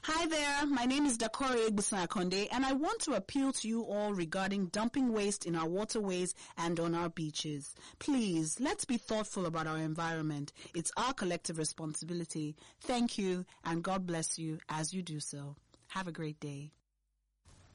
Hi there, my name is Dakore Egbuson-Akonde, and I want to appeal to you all regarding dumping waste in our waterways and on our beaches. Please, let's be thoughtful about our environment. It's our collective responsibility. Thank you, and God bless you as you do so. Have a great day.